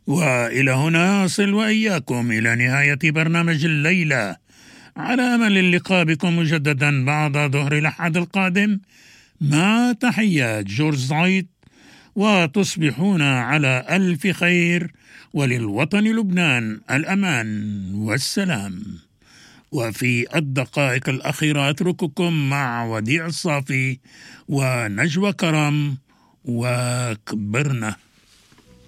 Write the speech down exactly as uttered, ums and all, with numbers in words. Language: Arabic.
وإلى هنا أصل وإياكم إلى نهاية برنامج الليلة، على أمل اللقاء بكم مجددا بعد ظهر الأحد القادم، مع تحيات جورج زايد، وتصبحون على ألف خير، وللوطن لبنان الأمان والسلام. وفي الدقائق الأخيرة أترككم مع وديع الصافي ونجوى كرم وكبرنا.